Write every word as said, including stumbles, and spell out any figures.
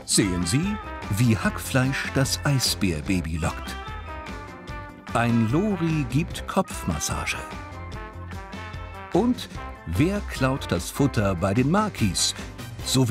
Sehen Sie, wie Hackfleisch das Eisbärbaby lockt. Ein Lori gibt Kopfmassage. Und wer klaut das Futter bei den Makis?